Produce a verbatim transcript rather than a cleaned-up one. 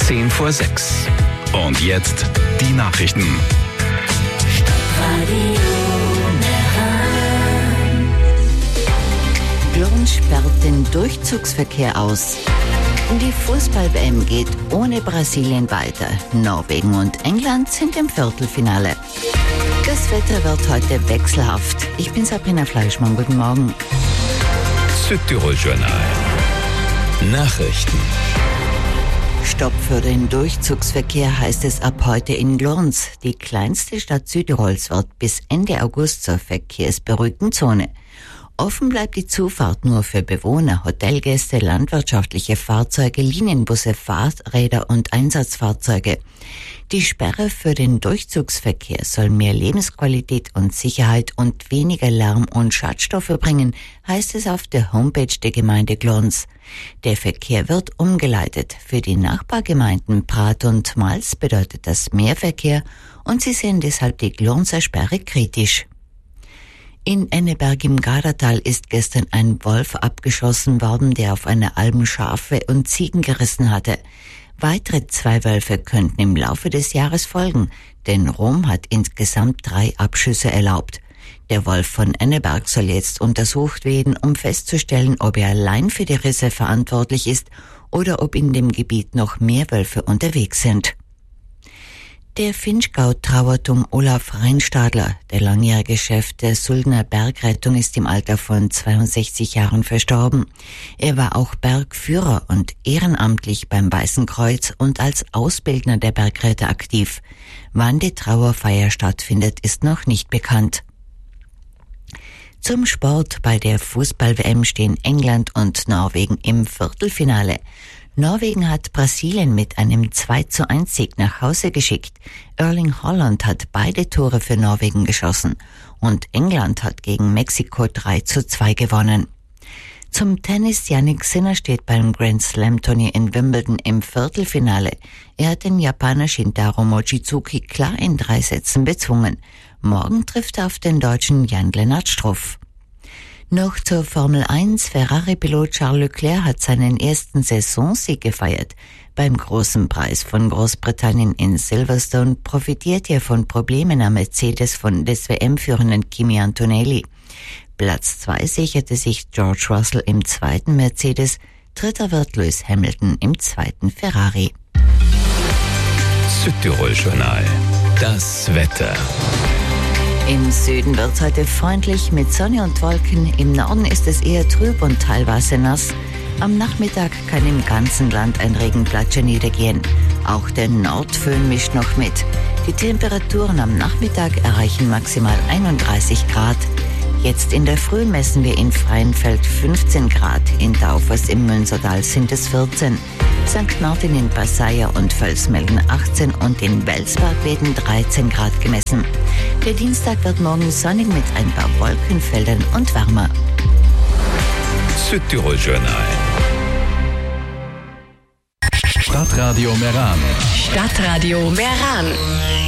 zehn vor sechs. Und jetzt die Nachrichten. Glurns sperrt den Durchzugsverkehr aus. Die Fußball-W M geht ohne Brasilien weiter. Norwegen und England sind im Viertelfinale. Das Wetter wird heute wechselhaft. Ich bin Sabrina Fleischmann. Guten Morgen. Südtirol-Journal. Nachrichten. Stopp für den Durchzugsverkehr heißt es ab heute in Glurns. Die kleinste Stadt Südtirols wird bis Ende August zur verkehrsberuhigten Zone. Offen bleibt die Zufahrt nur für Bewohner, Hotelgäste, landwirtschaftliche Fahrzeuge, Linienbusse, Fahrräder und Einsatzfahrzeuge. Die Sperre für den Durchzugsverkehr soll mehr Lebensqualität und Sicherheit und weniger Lärm und Schadstoffe bringen, heißt es auf der Homepage der Gemeinde Glurns. Der Verkehr wird umgeleitet. Für die Nachbargemeinden Prat und Mals bedeutet das mehr Verkehr und sie sehen deshalb die Glurnser Sperre kritisch. In Enneberg im Gardatal ist gestern ein Wolf abgeschossen worden, der auf einer Alm Schafe und Ziegen gerissen hatte. Weitere zwei Wölfe könnten im Laufe des Jahres folgen, denn Rom hat insgesamt drei Abschüsse erlaubt. Der Wolf von Enneberg soll jetzt untersucht werden, um festzustellen, ob er allein für die Risse verantwortlich ist oder ob in dem Gebiet noch mehr Wölfe unterwegs sind. Der Finchgau trauert um Olaf Reinstadler. Der langjährige Chef der Suldener Bergrettung ist im Alter von zweiundsechzig Jahren verstorben. Er war auch Bergführer und ehrenamtlich beim Weißen Kreuz und als Ausbildner der Bergretter aktiv. Wann die Trauerfeier stattfindet, ist noch nicht bekannt. Zum Sport: Bei der Fußball-W M stehen England und Norwegen im Viertelfinale. Norwegen hat Brasilien mit einem zwei zu eins Sieg nach Hause geschickt. Erling Haaland hat beide Tore für Norwegen geschossen und England hat gegen Mexiko drei zu zwei gewonnen. Zum Tennis: Jannik Sinner steht beim Grand Slam Turnier in Wimbledon im Viertelfinale. Er hat den Japaner Shintaro Mochizuki klar in drei Sätzen bezwungen. Morgen trifft er auf den Deutschen Jan-Lennart Struff. Noch zur Formel eins. Ferrari-Pilot Charles Leclerc hat seinen ersten Saisonsieg gefeiert. Beim Großen Preis von Großbritannien in Silverstone profitiert er von Problemen am Mercedes von des W M-führenden Kimi Antonelli. Platz zwei sicherte sich George Russell im zweiten Mercedes. Dritter wird Lewis Hamilton im zweiten Ferrari. Südtirol-Journal. Das Wetter. Im Süden wird es heute freundlich mit Sonne und Wolken. Im Norden ist es eher trüb und teilweise nass. Am Nachmittag kann im ganzen Land ein Regenplatscher niedergehen. Auch der Nordföhn mischt noch mit. Die Temperaturen am Nachmittag erreichen maximal einunddreißig Grad. Jetzt in der Früh messen wir in Freienfeld fünfzehn Grad. In Daufers im Münstertal sind es vierzehn. Sankt Martin in Passaia und Völsmelden achtzehn und in Welsberg werden dreizehn Grad gemessen. Der Dienstag wird morgen sonnig mit ein paar Wolkenfeldern und wärmer. Südtirol-Journal. Stadtradio Meran. Stadtradio Meran.